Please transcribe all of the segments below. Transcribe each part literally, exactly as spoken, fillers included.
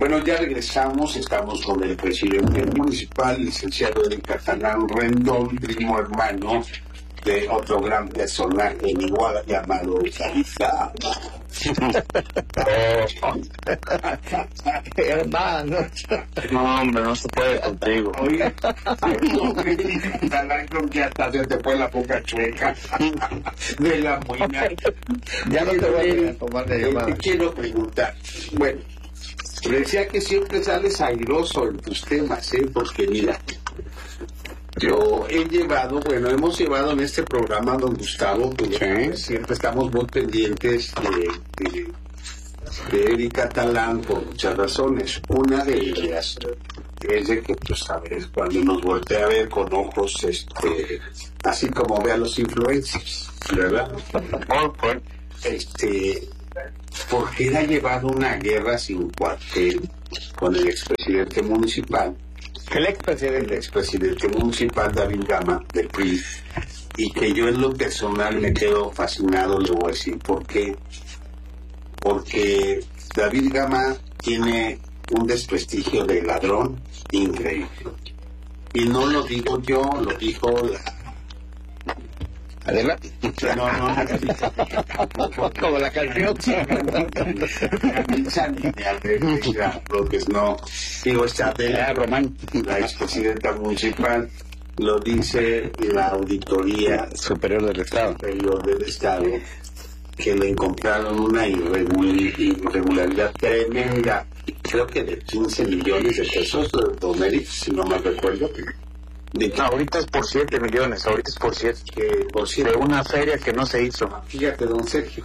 Bueno, ya regresamos, estamos con el presidente municipal, licenciado Eric Catalán Rendón, primo hermano de otro gran personaje en Iguala llamado Califa. Hermano. No, hombre, no se puede contigo. Oye, Catalán creo que hasta se te fue la boca chueca de la muina. Ya no te voy a tomar de llamada. Te quiero preguntar, bueno, le decía que siempre sales airoso en tus temas, ¿eh? Porque mira, yo he llevado, bueno, hemos llevado en este programa a don Gustavo, que sí. Siempre estamos muy pendientes de, de, de Eric Catalán por muchas razones. Una de ellas es de que, pues, a ver, cuando nos voltea a ver con ojos, este, así como ve a los influencers, ¿verdad? Este, porque él ha llevado una guerra sin cuartel con el expresidente municipal. El expresidente. El expresidente municipal David Gama del P R I, y que yo en lo personal me quedo fascinado, le voy a decir por qué. Porque David Gama tiene un desprestigio de ladrón increíble. Y no lo digo yo, lo dijo la... Adelante. No, no, no. Como la canción. Porque no. Digo, está de la Román, la expresidenta municipal, lo dice la Auditoría Superior del Estado. Superior del Estado, que le encontraron una irregularidad tremenda, creo que de quince millones de pesos, don Eric, si no me recuerdo. De, no, ahorita es por siete millones, ahorita es por siete, que por siete, de una feria que no se hizo. Fíjate, don Sergio,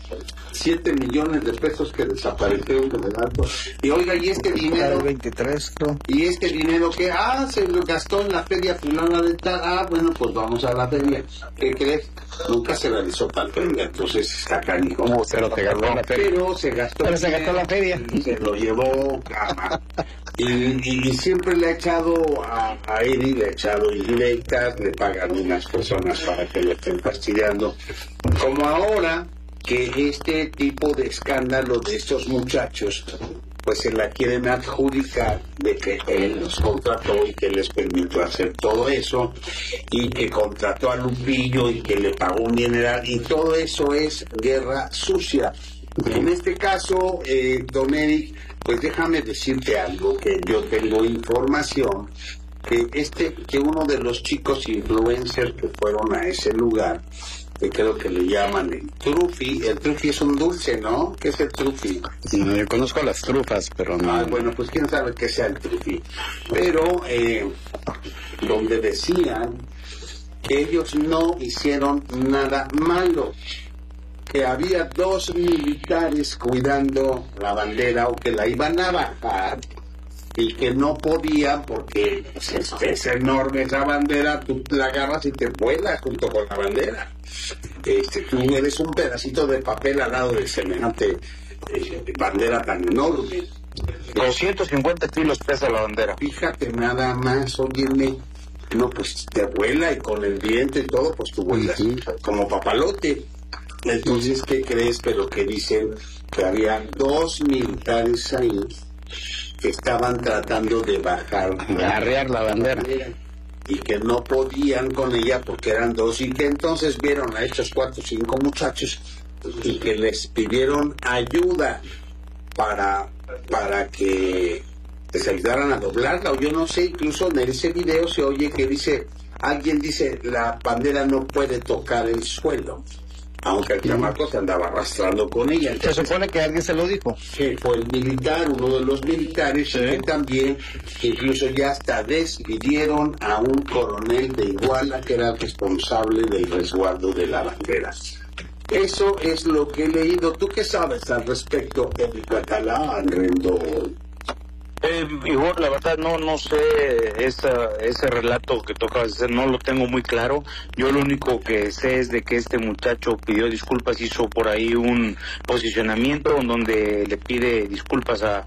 siete millones de pesos que desaparecieron de verdad. Y oiga, y este dinero, veintitrés, ¿no? Y este dinero que, ah, se lo gastó en la feria fulana de tal, ah, bueno, pues vamos a la feria. ¿Qué crees? Nunca se realizó tal feria, entonces está canijo. ¿Cómo se lo gastó la feria? Pero se gastó. Pero se gastó la feria. Se lo llevó Gama. Y, y, y siempre le ha echado a, a Eri, le ha echado indirectas, le pagan unas personas para que le estén fastidiando. Como ahora que este tipo de escándalo de estos muchachos, pues se la quieren adjudicar de que él los contrató y que les permitió hacer todo eso, y que contrató a Lupillo y que le pagó un dineral, y todo eso es guerra sucia. En este caso, eh, don Eric, pues déjame decirte algo, que yo tengo información, que este, que uno de los chicos influencers que fueron a ese lugar, que creo que le llaman el trufi, el trufi es un dulce, ¿no? ¿Qué es el trufi? No, yo conozco las trufas, pero no. Ah, bueno, pues quién sabe qué sea el trufi. Pero, eh, donde decían que ellos no hicieron nada malo, que había dos militares cuidando la bandera o que la iban a bajar y que no podían porque pues, es, es enorme esa bandera, tú la agarras y te vuelas junto con la bandera. Este, tú eres un pedacito de papel al lado de semejante eh, bandera tan enorme. doscientos cincuenta kilos pesa la bandera. Fíjate nada más, óyeme, no, pues te vuela y con el viento y todo, pues tú vuelas uh-huh. como papalote. Entonces, ¿qué crees? Pero que dicen que había dos militares ahí que estaban tratando de bajar, de arriar la bandera, y que no podían con ella porque eran dos, y que entonces vieron a estos cuatro o cinco muchachos y que les pidieron ayuda para, para que les ayudaran a doblarla, o yo no sé, incluso en ese video se oye que dice, alguien dice, la bandera no puede tocar el suelo, aunque el chamaco se andaba arrastrando con ella. Entonces, se supone que alguien se lo dijo. Que fue el militar, uno de los militares, sí. Que también, incluso ya hasta despidieron a un coronel de Iguala que era el responsable del resguardo de la bandera. Eso es lo que he leído. ¿Tú qué sabes al respecto, Eric Catalán Rendón? Eh, Igor, la verdad no no sé esa, ese relato que tocas de hacer, no lo tengo muy claro. Yo lo único que sé es de que este muchacho pidió disculpas, hizo por ahí un posicionamiento en donde le pide disculpas a,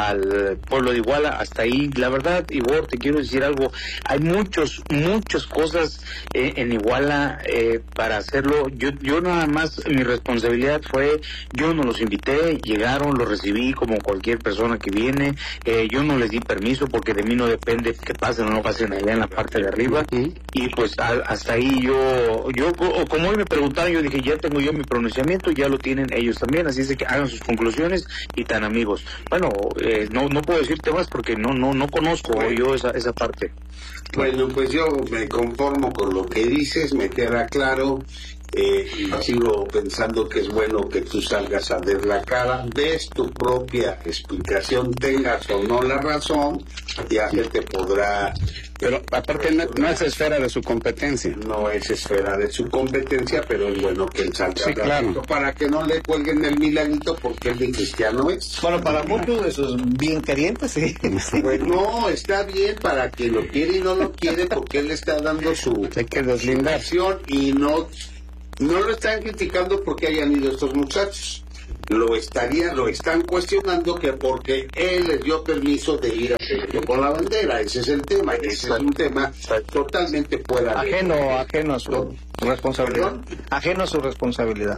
al pueblo de Iguala. Hasta ahí, la verdad, Igor, te quiero decir algo, hay muchos, muchas cosas eh, en Iguala eh, para hacerlo. Yo, yo nada más, mi responsabilidad fue, yo no los invité, llegaron, los recibí como cualquier persona que viene. Eh, yo no les di permiso porque de mí no depende que pasen o no pasen allá en la parte de arriba. Uh-huh. Y pues a, hasta ahí yo, yo como hoy me preguntaron, yo dije, ya tengo yo mi pronunciamiento, ya lo tienen ellos también, así es de que hagan sus conclusiones y tan amigos. Bueno, eh, no no puedo decirte más porque no no no conozco bueno. yo esa, esa parte. Bueno, pues yo me conformo con lo que dices, me queda claro. Eh, y sigo pensando que es bueno que tú salgas a ver la cara, des tu propia explicación, tengas o no la razón, ya se te podrá... Pero aparte no, no es esfera de su competencia. No es esfera de su competencia, pero es bueno que él salga sí, claro. para que no le cuelguen el milagrito porque él de cristiano es. Bueno, para muchos de esos bien querientes, sí. Pues no, está bien para quien lo quiere y no lo quiere porque él está dando su... Hay que deslindación y no... No lo están criticando porque hayan ido estos muchachos. Lo estaría, lo están cuestionando que porque él les dio permiso de ir a hacerlo con la bandera. Ese es el tema. Y ese es un tema totalmente fuera ajeno, de... ajeno a su ¿no? responsabilidad. ¿Perdón? Ajeno a su responsabilidad.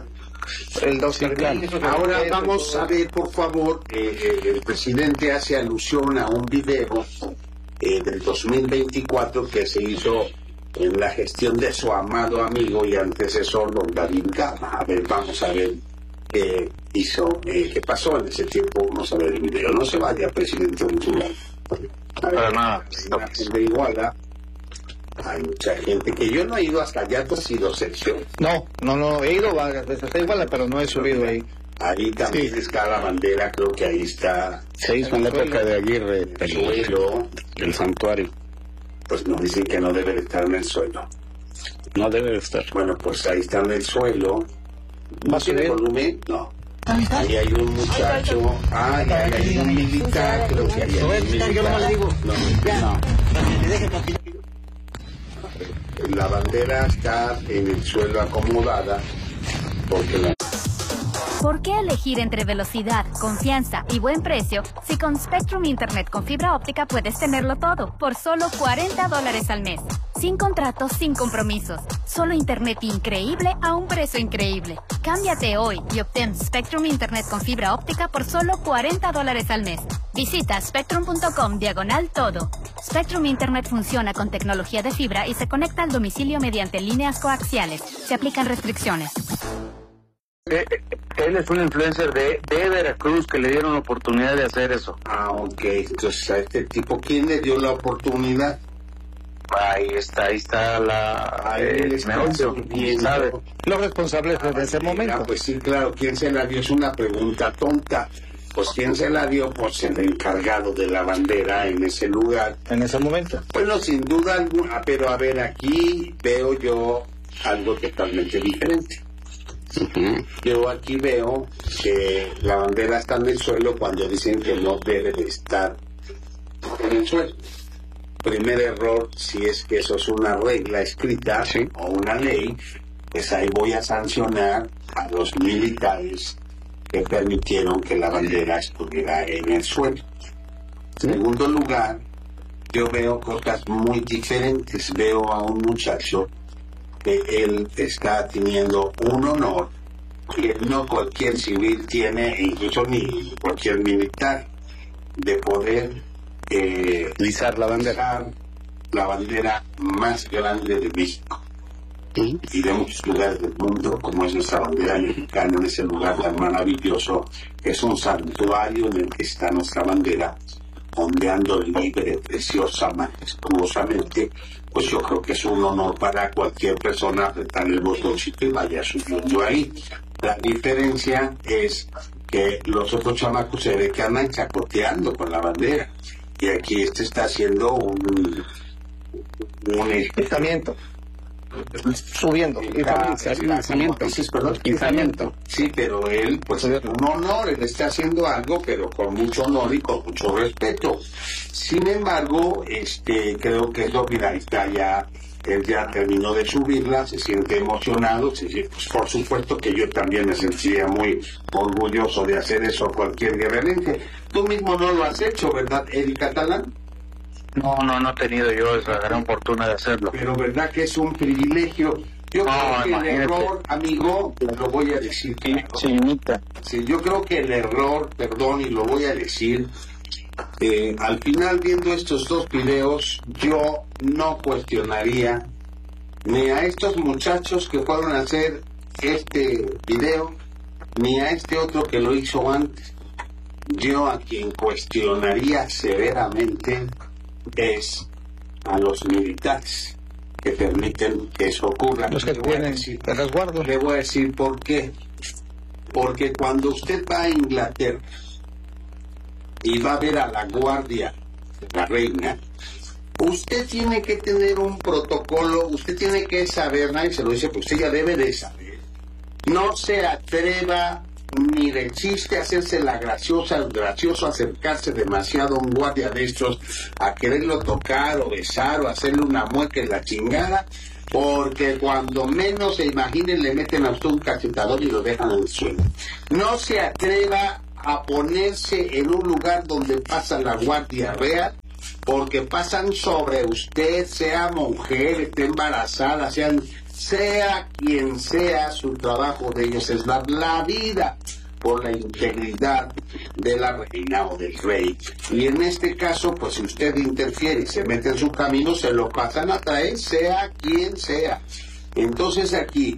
El dos sí, claro. Ahora vamos a ver, por favor, eh, el presidente hace alusión a un video eh, del dos mil veinticuatro que se hizo en la gestión de su amado amigo y antecesor, don David Gama. A ver, vamos a ver qué hizo, eh, qué pasó en ese tiempo. Vamos a ver el video. No se vaya, presidente Ursula. A ver, nada, la imagen de Iguala. Hay mucha gente que yo no he ido hasta allá, tú has ido sección. No, no, no, he ido varias veces hasta Iguala, pero no he subido ahí. Ahí también sí. Está la bandera, creo que ahí está. Se hizo en la época de Aguirre, el suelo, el santuario. Pues nos dicen que no debe de estar en el suelo. No debe de estar. Bueno, pues ahí está en el suelo. ¿No tiene volumen? No. Ahí hay un muchacho. Ah, ahí hay un militar. Creo que ahí hay un militar. No, no. La bandera está en el suelo acomodada porque la... ¿Por qué elegir entre velocidad, confianza y buen precio si con Spectrum Internet con fibra óptica puedes tenerlo todo por solo cuarenta dólares al mes? Sin contratos, sin compromisos. Solo internet increíble a un precio increíble. Cámbiate hoy y obtén Spectrum Internet con fibra óptica por solo cuarenta dólares al mes. Visita spectrum punto com diagonal todo. Spectrum Internet funciona con tecnología de fibra y se conecta al domicilio mediante líneas coaxiales. Se aplican restricciones. Eh, él es un influencer de, de Veracruz que le dieron la oportunidad de hacer eso. Ah, ok. Entonces a este tipo, ¿quién le dio la oportunidad? Ahí está, ahí está la... Ahí eh, está bien, ¿sabe? Los responsables desde ese momento. Ah, pues sí, claro. ¿Quién se la dio? Es una pregunta tonta. Pues ¿quién se la dio? Pues el encargado de la bandera en ese lugar. En ese momento. Bueno, sin duda alguna. Pero a ver, aquí veo yo algo totalmente diferente. Uh-huh. Yo aquí veo que la bandera está en el suelo cuando dicen que no debe de estar en el suelo. Primer error, si es que eso es una regla escrita ¿sí? o una ley, pues ahí voy a sancionar a los militares que permitieron que la bandera estuviera en el suelo. En segundo lugar, yo veo cosas muy diferentes. Veo a un muchacho que él está teniendo un honor que no cualquier civil tiene, incluso ni cualquier militar, de poder eh, izar la bandera la bandera más grande de México ¿sí? y de muchos lugares del mundo, como es nuestra bandera mexicana, en ese lugar tan maravilloso, que es un santuario en el que está nuestra bandera ondeando libre, preciosa, majestuosamente. Pues yo creo que es un honor para cualquier persona apretar el botoncito y vaya subiendo ahí. La diferencia es que los otros chamacos se ve que andan chacoteando con la bandera y aquí este está haciendo un un izamiento. subiendo. Infamiento. Infamiento. Sí, pero él, pues, es un honor, él está haciendo algo, pero con mucho honor y con mucho respeto. Sin embargo, este, creo que eso, mira, ahí está ya, él ya terminó de subirla, se siente emocionado, sí, sí, pues por supuesto que yo también me sentiría muy orgulloso de hacer eso a cualquier guerrerense. Tú mismo no lo has hecho, ¿verdad, Eric Catalán? No, no, no he tenido yo esa gran fortuna de hacerlo. Pero verdad que es un privilegio. Yo no, creo que imagínate. El error, amigo, lo voy a decir claro. Sí, sí, yo creo que el error, perdón, y lo voy a decir, eh, al final viendo estos dos videos, yo no cuestionaría ni a estos muchachos que fueron a hacer este video, ni a este otro que lo hizo antes. Yo a quien cuestionaría severamente es a los militares que permiten que eso ocurra. Los que tienen el resguardo. Le voy a decir por qué. Porque cuando usted va a Inglaterra y va a ver a la guardia de la reina, usted tiene que tener un protocolo, usted tiene que saber, nadie se lo dice, pues usted ya debe de saber. No se atreva ni le chiste hacerse la graciosa, el gracioso acercarse demasiado a un guardia de estos a quererlo tocar o besar o hacerle una mueca en la chingada, porque cuando menos se imaginen le meten a usted un cachetador y lo dejan en el suelo. No se atreva a ponerse en un lugar donde pasa la guardia real, porque pasan sobre usted, sea mujer, esté embarazada, sean, sea quien sea, su trabajo de ellos es dar la vida por la integridad de la reina o del rey. Y en este caso, pues si usted interfiere y se mete en su camino, se lo pasan a traer, sea quien sea. Entonces aquí,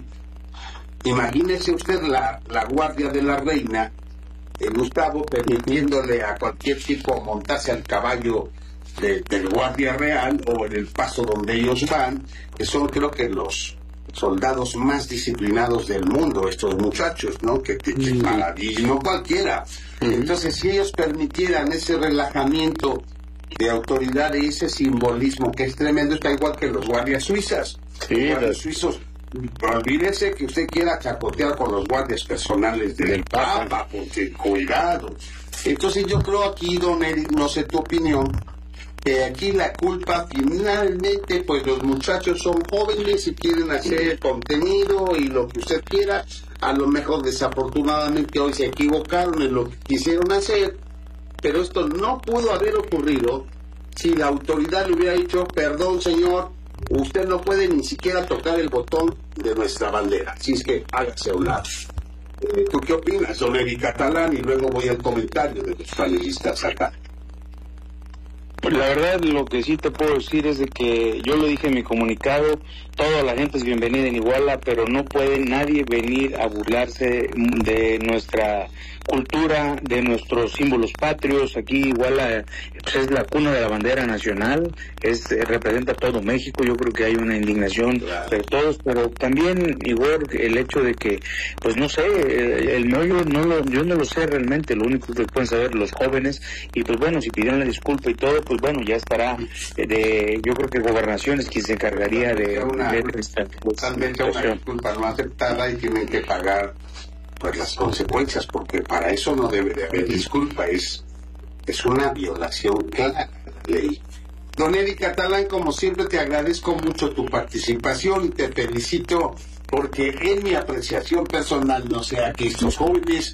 imagínese usted la, la guardia de la reina, eh, Gustavo, permitiéndole a cualquier tipo montarse al caballo de, del guardia real o en el paso donde ellos van, que son creo que los soldados más disciplinados del mundo, estos muchachos, ¿no? Que, que, que maravilla, no cualquiera. Entonces, si ellos permitieran ese relajamiento de autoridad y ese simbolismo que es tremendo, está igual que los guardias suizas. Sí, los guardias los... suizos, olvídese que usted quiera chacotear con los guardias personales del, del Papa, Papa, porque cuidado. Entonces, yo creo aquí, don Eric, no sé tu opinión, que aquí la culpa finalmente, pues los muchachos son jóvenes y quieren hacer contenido y lo que usted quiera, a lo mejor desafortunadamente hoy se equivocaron en lo que quisieron hacer, pero esto no pudo haber ocurrido si la autoridad le hubiera dicho, perdón señor, usted no puede ni siquiera tocar el botón de nuestra bandera, así es que hágase a un lado. Eh, ¿Tú qué opinas, don Eric Catalán? Y luego voy al comentario de los panelistas acá. Pues la verdad, lo que sí te puedo decir es de que yo lo dije en mi comunicado, toda la gente es bienvenida en Iguala, pero no puede nadie venir a burlarse de nuestra cultura, de nuestros símbolos patrios. Aquí Iguala pues, es la cuna de la bandera nacional, es representa todo México. Yo creo que hay una indignación claro. de todos, pero también igual el hecho de que, pues no sé, el, el meollo no lo, yo no lo sé realmente, lo único que pueden saber los jóvenes, y pues bueno, si pidieron la disculpa y todo, pues bueno, ya estará de, yo creo que Gobernación es quien se encargaría de, una, de esta totalmente una disculpa no aceptada y tienen que pagar pues las consecuencias, porque para eso no debe de haber disculpa, es, es una violación clara de la ley. Don Eric Catalán, como siempre te agradezco mucho tu participación y te felicito porque en mi apreciación personal, no sea que estos jóvenes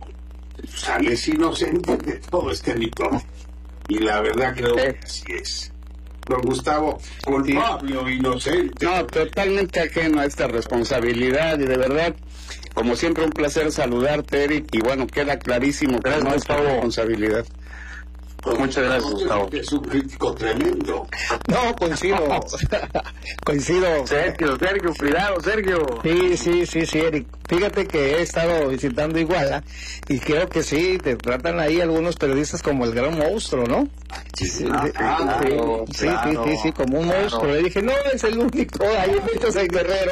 sales inocentes de todo este mito. Y la verdad creo que así es. Don Gustavo, culpable o inocente. No, totalmente ajeno a esta responsabilidad y de verdad, como siempre, un placer saludarte, Eric, y bueno, queda clarísimo que no es tu responsabilidad. Pues muchas gracias, Gustavo. Es un crítico tremendo. No, coincido. coincido. Sergio, Sergio, cuidado, Sergio. Sí, sí, sí, sí, Eric. Fíjate que he estado visitando Iguala y creo que sí, te tratan ahí algunos periodistas como el gran monstruo, ¿no? Sí, sí, ah, sí, claro, sí, claro, sí, sí, sí, como un claro. monstruo. Le dije, no, es el único, hay muchos en Guerrero.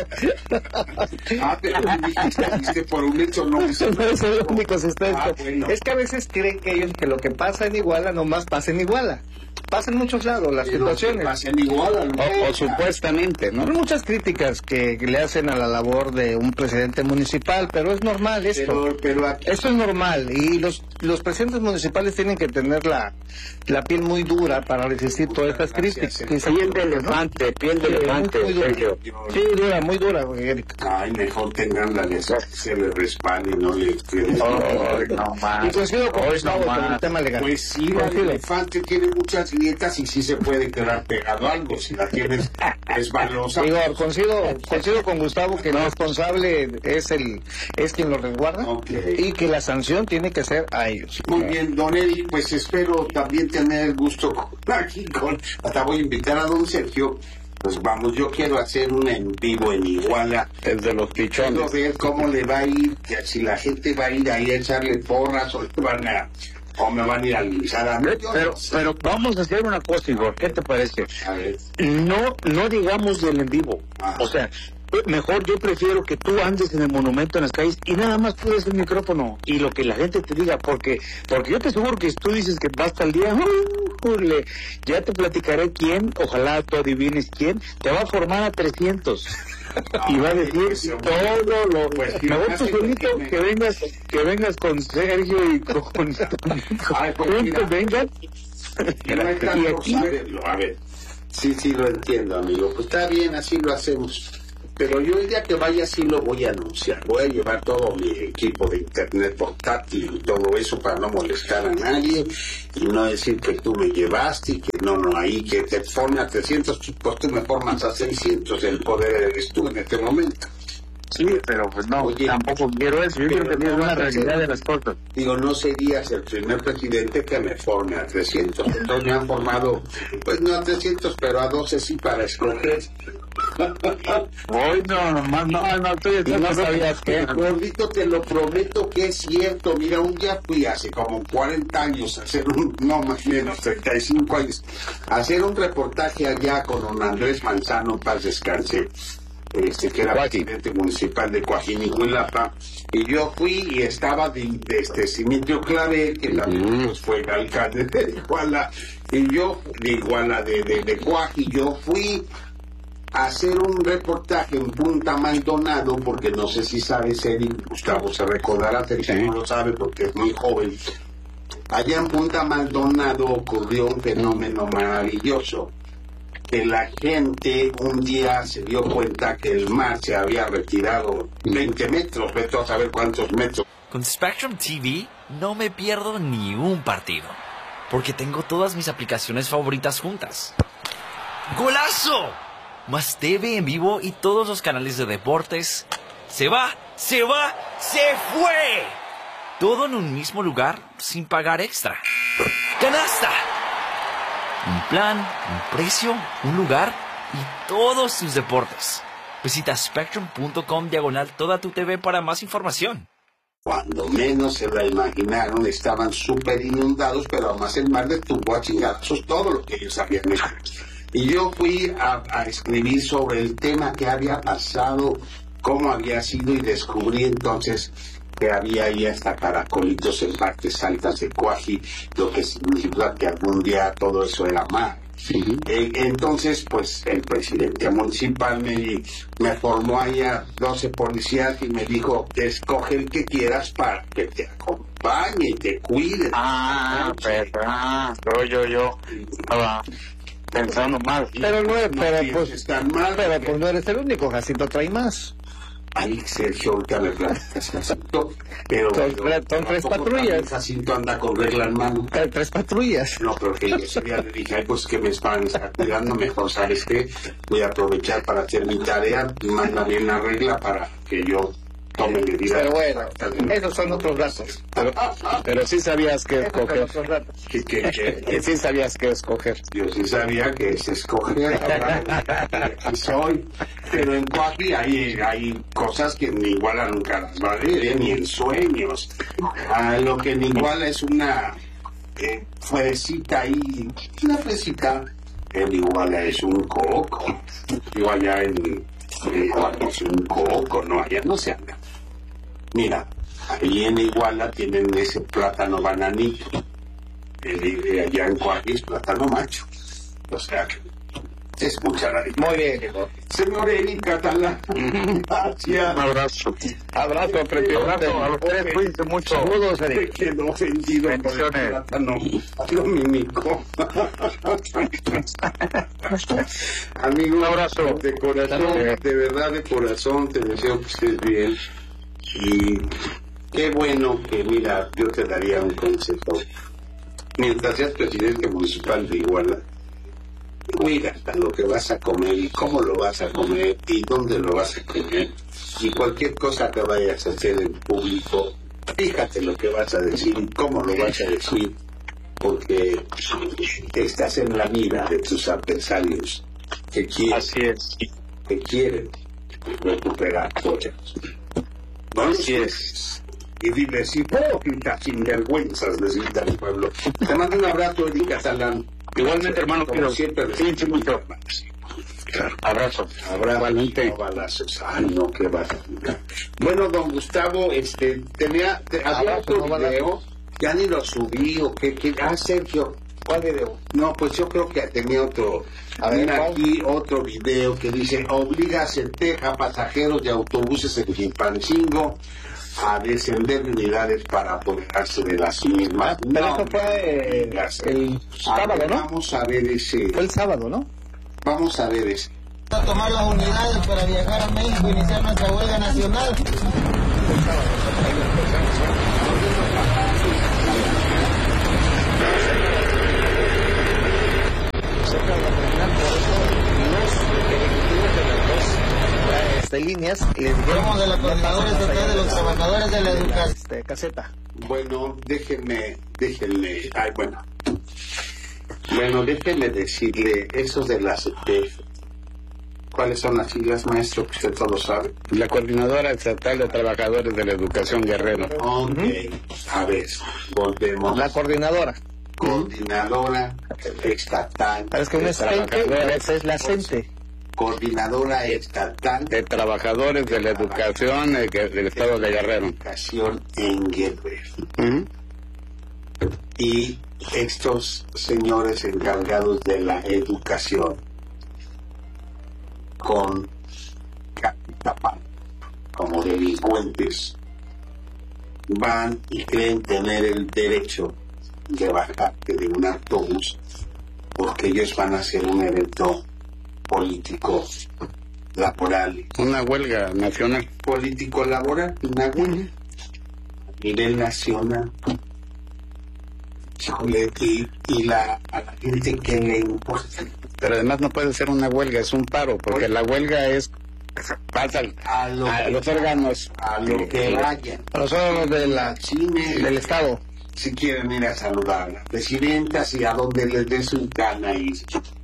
Ah, pero dijiste por un hecho, no es el, no es el único, si está ah, bueno. Es que a veces creen que ellos que lo que pasa en Iguala no nomás pasa en Iguala. Pasa en muchos lados las Pero situaciones. que pasen igual, ¿no? O, o supuestamente, ¿no? Hay muchas críticas que, que le hacen a la labor de un presidente municipal, pero es normal esto. Pero, pero aquí, Esto es normal y los los presidentes municipales tienen que tener la, la piel muy dura para resistir todas estas críticas. Piel de elefante, piel de Sí, elefante, muy dura. Sergio. Sí, dura, muy dura, Eric. ay, mejor tengan la necesidad que se le respalde y no le... Ay, no Y más. coincido con Hoy Gustavo no con el más. tema legal. Pues sí, el Coincido. elefante tiene muchas grietas y sí se puede quedar pegado a algo. Si la tienes resbalosa. Igor, coincido, coincido con Gustavo que el responsable es el es quien lo resguarda Ok. y que la sanción tiene que ser a ellos. Muy bien, don Eric, pues espero también tener el gusto con- aquí con... Hasta voy a invitar a don Sergio. Pues vamos, yo quiero hacer un en vivo en Iguala. Es de los Quiero pichones. ver cómo le va a ir, que si la gente va a ir ahí a echarle porras o le van a... o me van a ir a linchar a mí. Yo Pero, no sé. pero vamos a hacer una cosa, Igor. ¿Qué te parece? A ver. No, no digamos del en vivo. Ah. O sea, mejor yo prefiero que tú andes en el monumento en las calles y nada más tú des el micrófono y lo que la gente te diga, porque porque yo te aseguro que si tú dices que basta el día, ¡uh! ¡Ule! Ya te platicaré quién, ojalá tú adivines quién, te va a formar a trescientos. Y va a decir todo lo... Pues, Mejor fíjate tú solito que me- que vengas, que vengas con Sergio y con... Ay, pues, juntos mira. vengan. Y no hay Y tanto aquí... saberlo. A ver, sí, sí lo entiendo, amigo. Pues está bien, así lo hacemos. Pero yo el día que vaya sí lo voy a anunciar. Voy a llevar todo mi equipo de internet portátil y todo eso para no molestar a nadie y no decir que tú me llevaste y que no, no, ahí que te forme a trescientos, pues tú me formas a seiscientos. El poder eres tú en este momento. Sí, pero pues no, Oye, tampoco quiero eso. Yo pero quiero que no digas una vas a realidad hacer- de las cosas. Digo, no serías el primer presidente que me forme a trescientos. Entonces me han formado, pues no a trescientos, pero a doce sí para escoger. Hoy no, nomás no, no, estoy Y no sabías que, gordito, te lo prometo que es cierto. Mira, un día fui hace como cuarenta años a hacer un, no más menos, treinta y cinco años, a hacer un reportaje allá con don Andrés Manzano, paz descanse, este, que era Cuaji. presidente municipal de Coajinicuilapa, y yo fui y estaba de, de este Simitio Clavel, que también pues, fue el alcalde de Iguala, y yo, de Iguala, de, de, de Coaji, yo fui a hacer un reportaje en Punta Maldonado, porque no sé si sabes, Eric, Gustavo se recordará, pero Sí. no lo sabe porque es muy joven. Allá en Punta Maldonado ocurrió un fenómeno maravilloso, que la gente un día se dio cuenta que el mar se había retirado veinte metros, vete a saber cuántos metros. Con Spectrum T V no me pierdo ni un partido, porque tengo todas mis aplicaciones favoritas juntas. ¡Golazo! Más T V en vivo y todos los canales de deportes. ¡Se va! ¡Se va! ¡Se fue! Todo en un mismo lugar sin pagar extra. ¡Canasta! Un plan, un precio, un lugar y todos tus deportes. Visita spectrum.com diagonal toda tu T V para más información. Cuando menos se la imaginaron, estaban súper inundados, pero además el mar detuvo a chingazos todo lo que ellos habían hecho. Y yo fui a, a escribir sobre el tema que había pasado, cómo había sido, y descubrí entonces que había ahí hasta caracolitos en partes altas de Coaji, lo que significa que algún día todo eso era mar. Eh, entonces, pues el presidente municipal me, me formó ahí a doce policías y me dijo, escoge el que quieras para que te acompañe y te cuide. Ah, pero, ah, yo, yo, yo estaba pensando mal. Pero no, No pero pienses pues, tan mal, pero porque- pues no eres el único, Jacinto trae más. Ay, Sergio, ahorita me platicas, Jacinto, pero... Son pero- tres- son tres ¿a poco patrullas. también Jacinto anda con regla en mano? Trae tres patrullas. No, pero que yo ese día le dije, ay, pues que me estaban estar cuidando, mejor, ¿sabes qué? Voy a aprovechar para hacer mi tarea, mándame una regla para que yo tome medidas. Pero bueno, esos son otros datos. Pero, pero sí sabías qué Esos son escoger. otros datos. Que, que, que- Que sí sabías qué escoger. yo sí sabía que es escoger, aquí soy, pero en Coaji hay, hay cosas que en Iguala nunca las va a ver, ¿eh? Ni en sueños. Ah, lo que en Iguala es una eh, fresita ahí, una fresita, en Iguala es un coco, yo allá en, en Coaji es un coco, no, allá no se anda. Mira, ahí en Iguala tienen ese plátano bananito. el, allá en Coahuila es plátano macho. O sea que es mucha la Muy bien. Señor Eric Catalán, gracias. Un abrazo. Abrazo, presidente. Abrazo a los tres, cuídense mucho. Saludos, Se Eric. quedó ofendido por el Bendiciones. plátano. Lo mimico. Amigo, Un abrazo. de corazón, de verdad de corazón, te deseo que estés bien. Y qué bueno que, mira, yo te daría un consejo. Mientras seas presidente municipal de Iguala, cuida lo que vas a comer y cómo lo vas a comer y dónde lo vas a comer. Y cualquier cosa que vayas a hacer en público, fíjate lo que vas a decir y cómo lo vas a decir, porque estás en la mira de tus adversarios que quieren, Así es. que quieren recuperar cosas. No Así los es. jueces. Y diles, hipócritas, sinvergüenzas, necesita el pueblo. Te mando un abrazo, Eric Catalán. Igualmente, hermano, como quiero- siempre, cuídense mucho. Claro. Abrazo. Habrá Igualmente. no balazos. Ay, no, qué va. Bueno, don Gustavo, este, tenía, te- había Abrazo, otro no video, ya ni lo subí, o qué, qué, ah, Sergio. ¿Cuál video? No, pues yo creo que tenía otro. A ver, Mira ¿cuál? aquí otro video que dice, obliga a Centeja a pasajeros de autobuses en Chilpancingo a descender de unidades para apoderarse de las mismas. Pero No, eso fue eh, digas. el A sábado, ver, ¿no? Vamos a ver ese, Fue el sábado, ¿no? vamos a ver ese. A tomar las unidades para viajar a México e iniciar nuestra huelga nacional. Este, líneas les dijeron Somos de la Coordinadora Estatal de los Trabajadores de la Educación. este, caseta. Bueno, déjenme, déjenme, ay, bueno. Bueno, déjenme decirle, eso de las C T F, ¿cuáles son las siglas, maestro, que usted todo sabe? La Coordinadora Estatal de Trabajadores de la Educación Guerrero. Ok, a ver, volvemos. La coordinadora. Coordinadora Estatal Es que una de es CENTE, Trabajadores, esa es la CENTE. Coordinadora Estatal De Trabajadores de la Educación eh, que- del Estado de Guerrero. Educación en Guerrero. Ujú. Y estos señores encargados de la educación con capitapán como delincuentes van y creen tener el derecho de bajarte de un autobús porque ellos van a hacer un evento político laboral Una huelga nacional. político laboral una huelga a nivel nacional. Híjole, y, y la, a la gente que le importa Pero además no puede ser una huelga, es un paro, porque la huelga es pasa al- a, lo a que- los órganos a lo que vayan, A los órganos de la, cine, del Estado. si quieren ir a saludar a la presidenta, si a donde les dé su gana ir.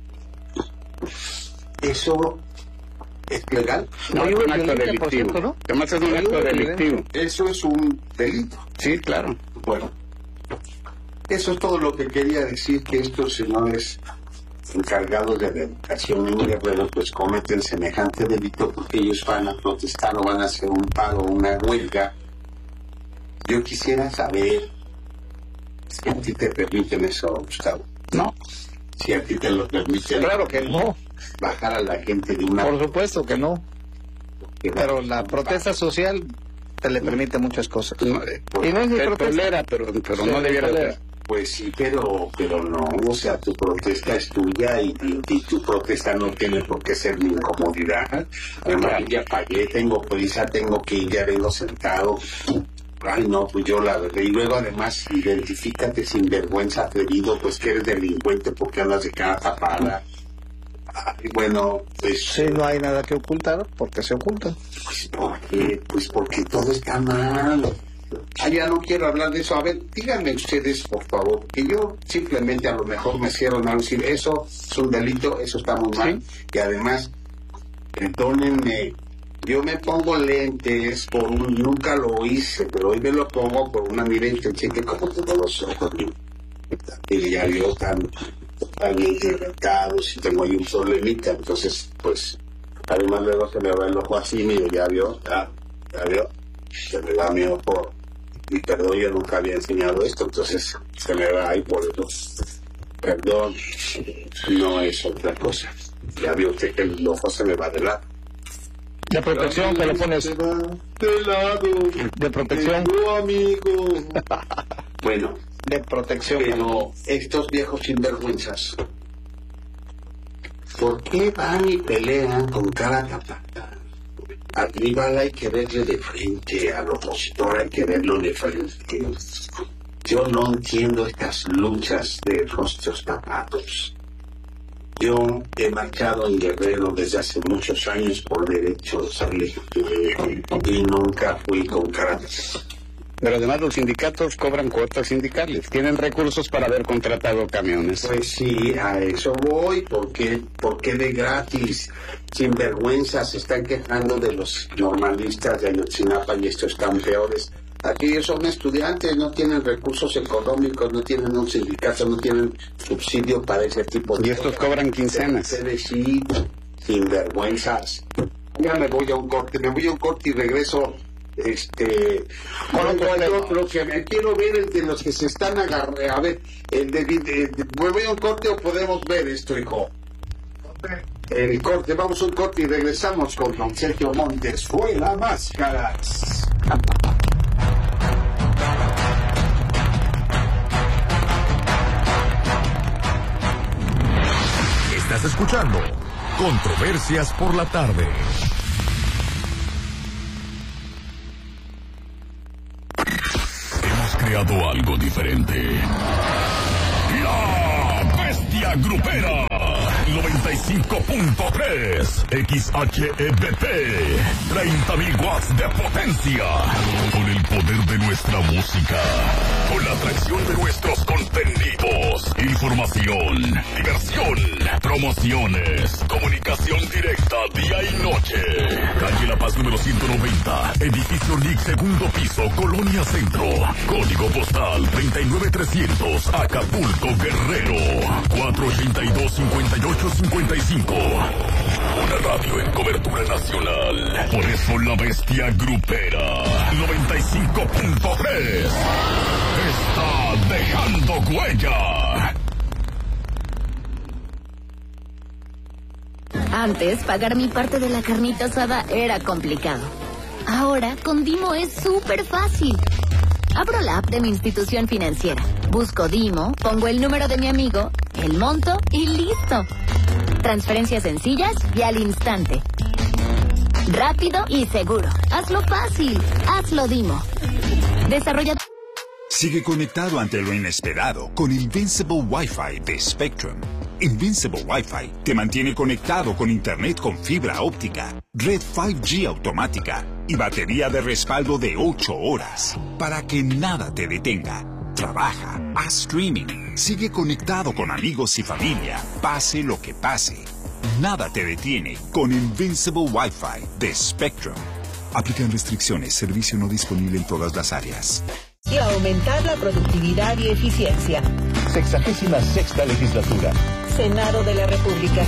Eso es legal, No, Hoy es hubo un acto violencia, por delictivo. cierto, ¿no? Además es un Hoy acto hubo delictivo. eso es un delito. Sí, claro. Bueno, eso es todo lo que quería decir, que estos señores encargados de la educación en Guerrero pues cometen semejante delito porque ellos van a protestar o van a hacer un paro o una huelga. Yo quisiera saber si a ti te permiten eso, Gustavo. No, Si a ti te lo permiten. Claro que no, Bajar a la gente de una... por supuesto que no. Pero la protesta social te le permite muchas cosas. no, eh, Y no es ni se protesta. tolera, pero, pero Se no debiera tolera. ser. Pues sí, pero, pero no, o sea, tu protesta es tuya y, y- y tu protesta no tiene por qué ser mi incomodidad. Además, yo ya pagué, tengo prisa, tengo que ir, ya vengo sentado. Ay, no, pues yo la verdad. Y luego, además, identifícate sin vergüenza, atrevido, pues que eres delincuente porque andas de cara tapada. Ay, bueno, pues, Sí, no hay nada que ocultar, porque se oculta. pues porque, pues porque todo está mal. Ah, ya no quiero hablar de eso. A ver, díganme ustedes, por favor, que yo simplemente a lo mejor me cierro a decir, eso es un delito, eso está muy mal. Y además, perdónenme, yo me pongo lentes por un, nunca lo hice, pero hoy me lo pongo por una mira y te cheque como tengo los ojos. Y ya vio tan totalmente irritados y tengo ahí un problemita, entonces, pues, además luego se me va el ojo así, mire, ya vio, ya, ya vio, se me va mi ojo y perdón, yo nunca había enseñado esto, entonces se me va ahí por eso. Perdón, no es otra cosa. Ya vio usted que el ojo se me va de lado. De protección que lo pones. Se va de lado. De protección. Tu amigo. Bueno, De protección. pero estos viejos sinvergüenzas, ¿por qué van y pelean con cara tapada? Al rival hay que verle de frente, al opositor hay que verlo de frente. Yo no entiendo estas luchas de rostros tapados. Yo he marchado en Guerrero desde hace muchos años por derechos y nunca fui con cara tapada. Pero además los sindicatos cobran cuotas sindicales, tienen recursos para haber contratado camiones. Pues sí, a eso voy, porque porque de gratis, sinvergüenzas, se están quejando de los normalistas de Ayotzinapa y estos están peores. Aquí ellos son estudiantes, no tienen recursos económicos, no tienen un sindicato, no tienen subsidio para ese tipo de Y estos cosas. cobran quincenas. Ustedes sí, sinvergüenzas. Ya me voy a un corte, me voy a un corte y regreso. Este, luego hay otro que me quiero ver, el de los que se están agarrando. A ver, el de, de, de- ¿me voy a un corte o podemos ver esto, hijo? El corte, vamos a un corte y regresamos con don Sergio Montes. Fuera máscaras. Estás escuchando Controversias por la Tarde. Hemos creado algo diferente. La Bestia Grupera noventa y cinco punto tres X H E B P, treinta mil watts de potencia, con el poder de nuestra música, con la atracción de nuestros contenidos, información, diversión, promociones, comunicación directa día y noche. Calle La Paz número ciento noventa, edificio N I C, segundo piso, Colonia Centro, código postal treinta y nueve trescientos, Acapulco, Guerrero, cuatro ochenta y dos, cincuenta y ocho cincuenta y cinco. Una radio en cobertura nacional. Por eso la Bestia Grupera noventa y cinco punto tres está dejando huella. Antes, pagar mi parte de la carnita asada era complicado. Ahora, con Dimo es súper fácil. Abro la app de mi institución financiera, busco Dimo, pongo el número de mi amigo, el monto y listo. Transferencias sencillas y al instante. Rápido y seguro. Hazlo fácil. Hazlo Dimo. Desarrolla... Sigue conectado ante lo inesperado con Invincible Wi-Fi de Spectrum. Invincible Wi-Fi te mantiene conectado con internet con fibra óptica, red cinco G automática y batería de respaldo de ocho horas para que nada te detenga. Trabaja, haz streaming, sigue conectado con amigos y familia, pase lo que pase. Nada te detiene con Invincible Wi-Fi de Spectrum. Aplican restricciones, servicio no disponible en todas las áreas. Y aumentar la productividad y eficiencia. Sexagésima sexta legislatura. Senado de la República.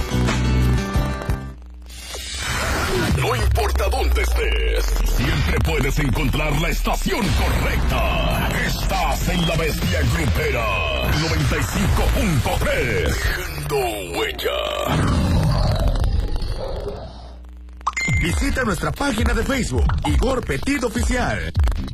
No importa dónde estés, siempre puedes encontrar la estación correcta. Estás en la Bestia Grupera noventa y cinco punto tres. Dejando huella. Visita nuestra página de Facebook, Igor Petit Oficial.